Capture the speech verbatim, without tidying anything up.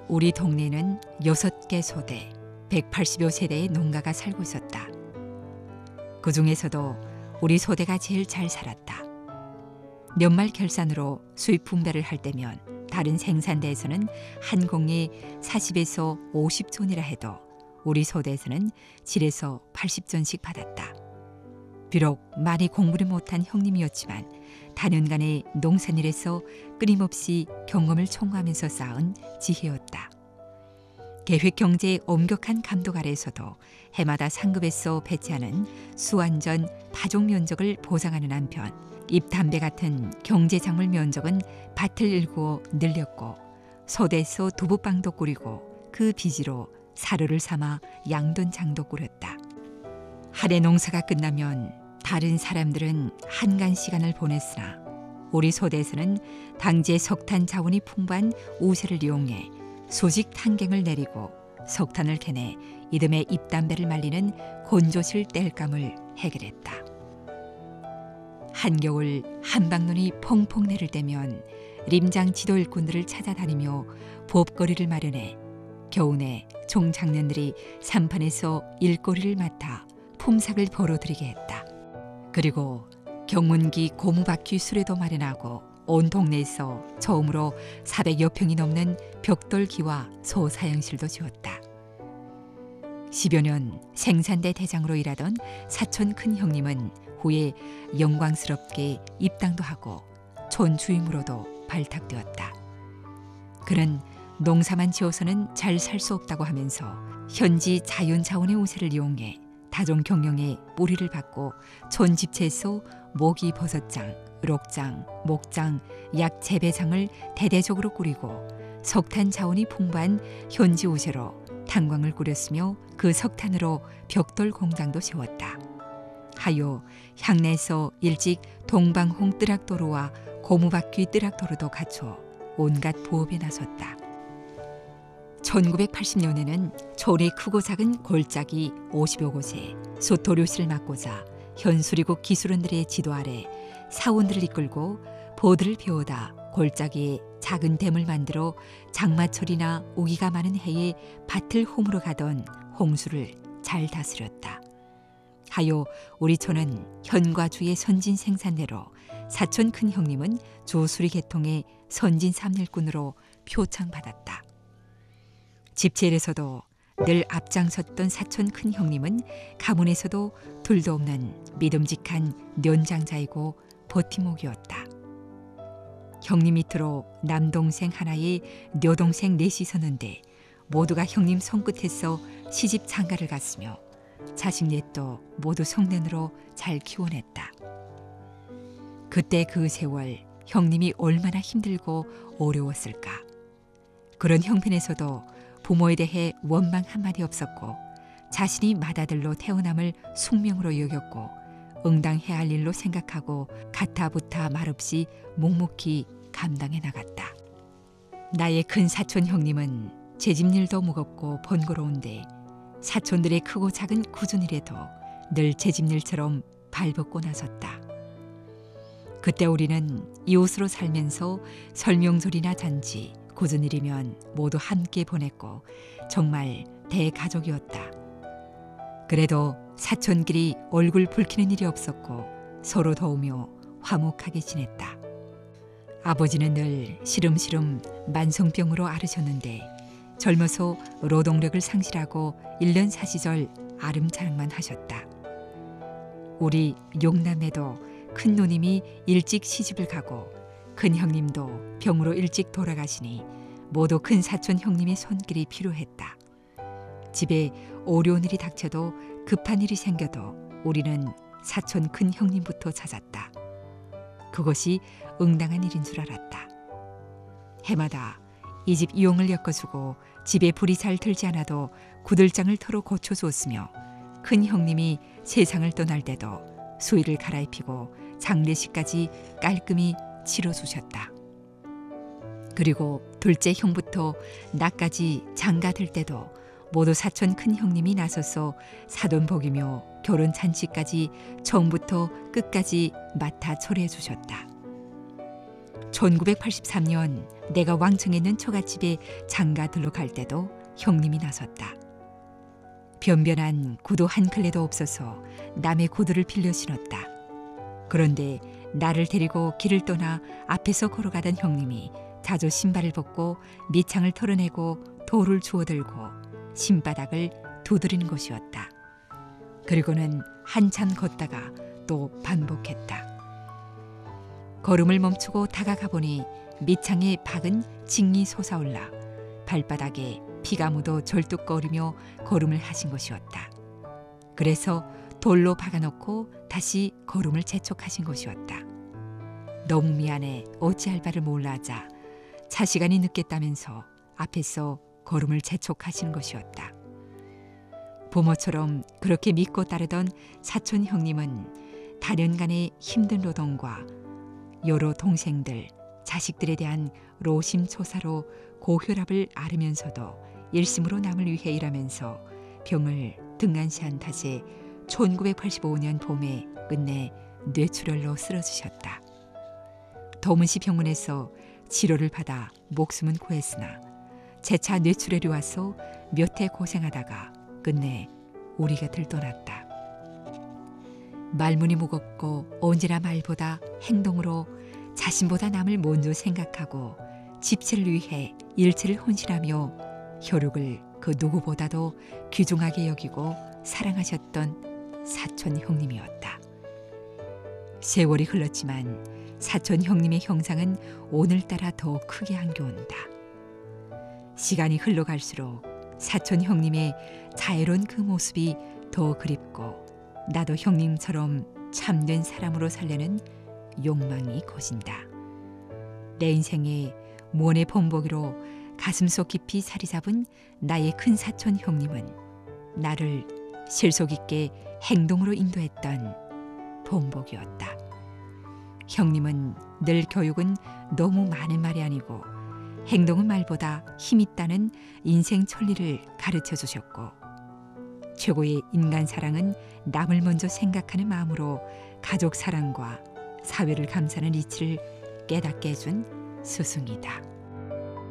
우리 동네는 여섯 개 소대, 백팔십여 세대의 농가가 살고 있었다. 그 중에서도 우리 소대가 제일 잘 살았다. 연말 결산으로 수입 분배를 할 때면 다른 생산대에서는 한 공이 사십에서 오십 존이라 해도 우리 소대에서는 칠에서 팔십 존씩 받았다. 비록 많이 공부를 못한 형님이었지만 다년간의 농산일에서 끊임없이 경험을 총괄하면서 쌓은 지혜였다. 계획 경제의 엄격한 감독 아래에서도 해마다 상급에서 배치하는 수완전 파종 면적을 보상하는 한편 잎담배 같은 경제 작물 면적은 밭을 일구어 늘렸고 소대에서 두부빵도 꾸리고 그 비지로 사료를 삼아 양돈장도 꾸렸다. 한 해 농사가 끝나면 다른 사람들은 한간 시간을 보냈으나 우리 소대에서는 당지의 석탄 자원이 풍부한 우세를 이용해 수직 탄갱을 내리고 석탄을 캐내 이듬해 잎담배를 말리는 곤조실 땔감을 해결했다. 한겨울 한방눈이 펑펑 내릴 때면 림장 지도 일꾼들을 찾아다니며 보업거리를 마련해 겨우내 종장년들이 산판에서 일거리를 맡아 품삯을 벌어들이게 했다. 그리고 경운기 고무바퀴 수레도 마련하고 온 동네에서 처음으로 사백여 평이 넘는 벽돌기와 소사형실도 지었다. 십여 년 생산대 대장으로 일하던 사촌 큰형님은 후에 영광스럽게 입당도 하고 촌주임으로도 발탁되었다. 그는 농사만 지어서는 잘 살 수 없다고 하면서 현지 자연자원의 우세를 이용해 다종 경영에 뿌리를 받고 촌 집채에서 모기 버섯장, 록장, 목장, 약 재배장을 대대적으로 꾸리고 석탄 자원이 풍부한 현지 우세로 탄광을 꾸렸으며 그 석탄으로 벽돌 공장도 세웠다. 하여 향내에서 일찍 동방홍 뜨락도로와 고무바퀴 뜨락도로도 갖춰 온갖 부업에 나섰다. 천구백팔십 년에는 초리 크고 작은 골짜기 오십여 곳에 소토료실을 맡고자 현수리국 기술원들의 지도 아래 사원들을 이끌고 보드를 배우다 골짜기에 작은 댐을 만들어 장마철이나 우기가 많은 해에 밭을 호물어 가던 홍수를 잘 다스렸다. 하여 우리 촌은 현과주의 선진 생산대로 사촌 큰형님은 조수리 계통의 선진 삼일꾼으로 표창받았다. 집체일에서도 늘 앞장섰던 사촌 큰형님은 가문에서도 둘도 없는 믿음직한 년장자이고 버팀목이었다. 형님 밑으로 남동생 하나에 여동생 넷이 서는데 모두가 형님 손끝에서 시집 장가를 갔으며 자식 넷도 모두 성년으로 잘 키워냈다. 그때 그 세월 형님이 얼마나 힘들고 어려웠을까. 그런 형편에서도 부모에 대해 원망 한마디 없었고 자신이 맏아들로 태어남을 숙명으로 여겼고 응당해야 할 일로 생각하고 가타부타 말없이 묵묵히 감당해 나갔다. 나의 큰 사촌 형님은 제 집일도 무겁고 번거로운데 사촌들의 크고 작은 굳은 일에도 늘 제 집일처럼 발벗고 나섰다. 그때 우리는 이웃으로 살면서 설명절이나 잔치, 굳은 일이면 모두 함께 보냈고 정말 대가족이었다. 그래도 사촌끼리 얼굴 붉히는 일이 없었고 서로 도우며 화목하게 지냈다. 아버지는 늘 시름시름 만성병으로 앓으셨는데 젊어서 노동력을 상실하고 일 년 사시절 아름자랑만 하셨다. 우리 용남매도 큰 누님이 일찍 시집을 가고 큰 형님도 병으로 일찍 돌아가시니 모두 큰 사촌 형님의 손길이 필요했다. 집에 어려운 일이 닥쳐도 급한 일이 생겨도 우리는 사촌 큰 형님부터 찾았다. 그것이 응당한 일인 줄 알았다. 해마다 이 집 이용을 엮어주고 집에 불이 잘 들지 않아도 구들장을 털어 고쳐주었으며 큰 형님이 세상을 떠날 때도 수의를 갈아입히고 장례식까지 깔끔히 치러주셨다. 그리고 둘째 형부터 나까지 장가들 때도 모두 사촌 큰 형님이 나서서 사돈복이며 결혼 잔치까지 처음부터 끝까지 맡아 처리해 주셨다. 천구백팔십삼 년 내가 왕청에 있는 처갓집에 장가 들러 갈 때도 형님이 나섰다. 변변한 구두 한 클레도 없어서 남의 구두를 빌려 신었다. 그런데 나를 데리고 길을 떠나 앞에서 걸어가던 형님이 자주 신발을 벗고 밑창을 털어내고 돌을 주워들고 신바닥을 두드리는 것이었다. 그리고는 한참 걷다가 또 반복했다. 걸음을 멈추고 다가가 보니 밑창에 박은 징이 솟아올라 발바닥에 피가 묻어 절뚝거리며 걸음을 하신 것이었다. 그래서 돌로 박아놓고 다시 걸음을 재촉하신 것이었다. 너무 미안해 어찌할 바를 몰라 하자 차 시간이 늦겠다면서 앞에서 걸음을 재촉하신 것이었다. 부모처럼 그렇게 믿고 따르던 사촌 형님은 다년간의 힘든 노동과 여러 동생들, 자식들에 대한 로심초사로 고혈압을 앓으면서도 일심으로 남을 위해 일하면서 병을 등한시한 탓에 천구백팔십오 년 봄에 끝내 뇌출혈로 쓰러지셨다. 도문시 병원에서 치료를 받아 목숨은 구했으나 재차 뇌출혈이 와서 몇 해 고생하다가 끝내 우리 곁을 떠났다. 말문이 무겁고 언제나 말보다 행동으로 자신보다 남을 먼저 생각하고 집체를 위해 일체를 헌신하며 혈육을 그 누구보다도 귀중하게 여기고 사랑하셨던 사촌 형님이었다. 세월이 흘렀지만 사촌 형님의 형상은 오늘따라 더 크게 한겨온다. 시간이 흘러갈수록 사촌 형님의 자애로운 그 모습이 더 그립고 나도 형님처럼 참된 사람으로 살려는 욕망이 커진다. 내 인생의 무언의 본보기로 가슴속 깊이 자리 잡은 나의 큰 사촌 형님은 나를 실속 있게 행동으로 인도했던 본보기였다. 형님은 늘 교육은 너무 많은 말이 아니고 행동은 말보다 힘있다는 인생 천리를 가르쳐 주셨고 최고의 인간 사랑은 남을 먼저 생각하는 마음으로 가족 사랑과 사회를 감사하는 이치를 깨닫게 해준 스승이다.